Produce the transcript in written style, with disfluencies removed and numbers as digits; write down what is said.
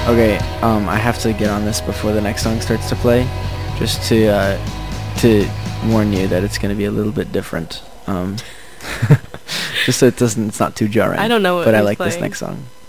Okay, I have to get on this before the next song starts to play, just to warn you that it's gonna be a little bit different. Just so it's not too jarring. I don't know what But I he's like this playing. next song.